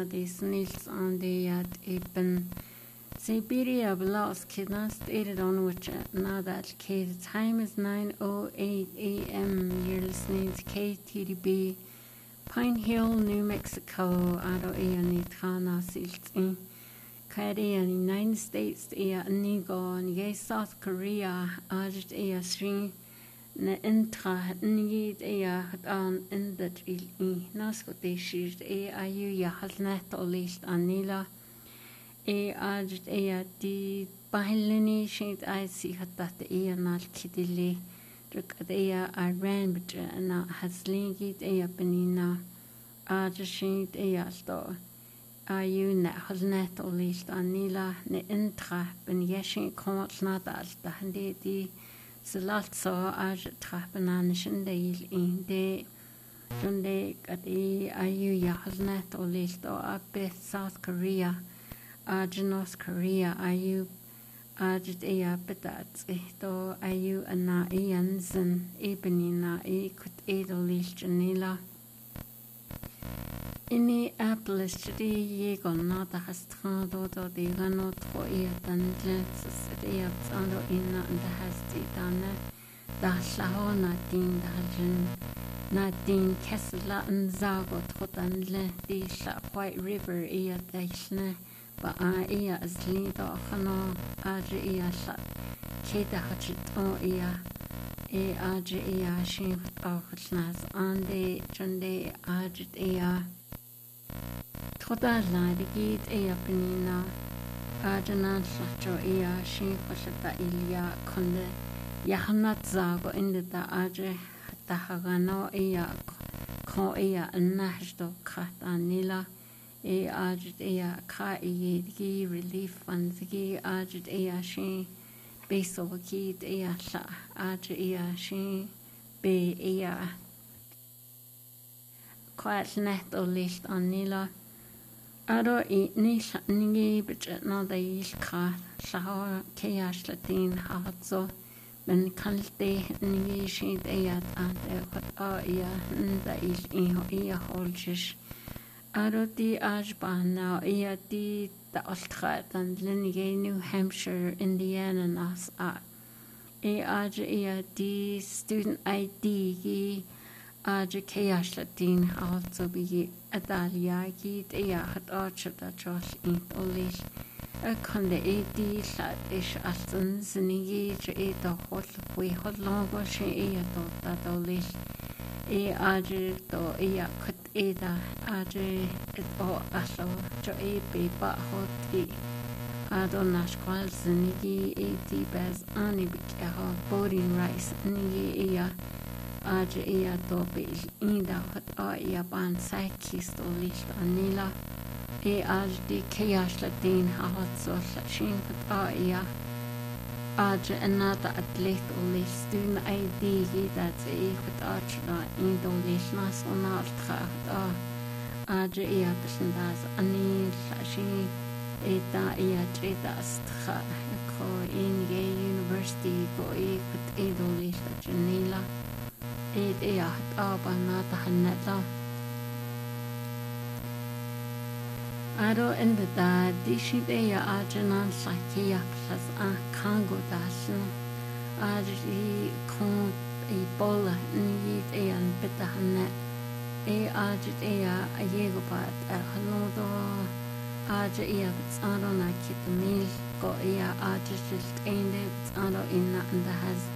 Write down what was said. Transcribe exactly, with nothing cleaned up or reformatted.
these nils on the at Eben Siberia Blas Kidnas stated on which now that K the time is nine oh eight A M. You're listening to K T D B Pine Hill, New Mexico, Ado Ea Nitana Silti Kadi and United States Ea Nigo and Ye South Korea Ajit Ea Sri na intra nigid ea an indat il I nascote shirt e ayu ya halnat olist anila e ajit ea di bahilini shit I see hatat ea nal kidili druk ea Iran but na haslingid ea benina ajit shit ea sto ayu na halnat olist anila na intra ben yeshin komat nada alta handi di Salat saw as trapananish deal in de Sunday at the Ayu Yahaznet or list or up South Korea, Aj North Korea, Ayu Ajit Ea Petats, to Ayu Ana Ians and Ebenina E could aid or list Janila. Inni Apples today Yegon not a hastrado or the Gano Troia than glances at the Absando Inna and the Hasti Dana, the Slahona Din Dajan, Nadine Kessela and Zago Trotanle, the White River Ea Dashne, but I ea as leader Hano, Aja Ea Shat, Keda Hachit O Ea, E Aja Ea Shin Ochnas, Ande Junde Ajit Ea. Todala digit ea penina Ajanan slacho ea shin pashata ilia konde Yahanat zago inde da aje tahagano ea ko ea nahdo kat anila e ajit ea ka ea digi relief funds gi ajit ea shin beso git ea sa aje ea shin be ea quite net or list anila Aro I nish ningi bich no da ilka shaho keyash latin hazo ben kalte ningi shid ayat ante what a iya nda il iho iya holjish Aro di ajba now iya di da altrat and linige New Hampshire Indiana nas a e aj iya di student I D gi Aja Keyash Latin also be Adalia Git Ea had Archer that Josh in Polish. A conde eighty sat ish Aston Zinigi eight a hot we hot longer she ea dot that Olish. E Aja do Ea cut Eda Aja it o Aslo Jo E be but hot e Adonash qual Zinigi eighty baz Anibik a boarding rice Nigi Ea. Aja ea dobe inda hat a ea ban sakis to list anila e aj di keyash latin hat so shin hat a ea aja another athlete or list dun I D that e hat archna indo list nas on altra a aja ea besndas anil shi eta ea treta stra ko in ye university go e hat indo list janila It ea aba na tahanela. Aro in the da dishit ea ajanan sakia plus a kango dasin. Aji kon e bola ni ea an bitahanet. E ajit ea a yegobat a hanodo. Aja ea bits aro na kitamil go ea ajit ende bits aro inna and the has.